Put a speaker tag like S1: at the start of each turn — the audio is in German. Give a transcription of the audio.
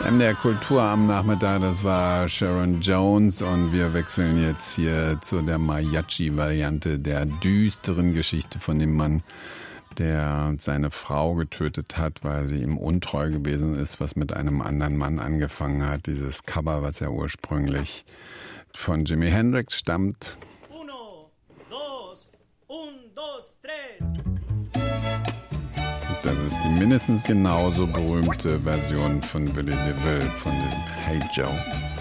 S1: MDR Kultur am Nachmittag, das war Sharon Jones und wir wechseln jetzt hier zu der Mariachi-Variante der düsteren Geschichte von dem Mann, der seine Frau getötet hat, weil sie ihm untreu gewesen ist, was mit einem anderen Mann angefangen hat. Dieses Cover, was ja ursprünglich von Jimi Hendrix stammt.
S2: Uno, dos, un, dos, tres.
S1: Das ist die mindestens genauso berühmte Version von Billy DeVille, von diesem Hey Joe.